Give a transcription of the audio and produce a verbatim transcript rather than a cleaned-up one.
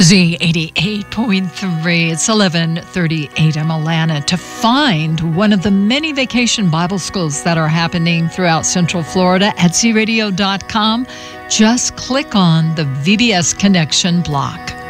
Z eighty-eight point three. It's eleven thirty-eight in Atlanta. To find one of the many vacation Bible schools that are happening throughout Central Florida at z radio dot com, just click on the V B S Connection block.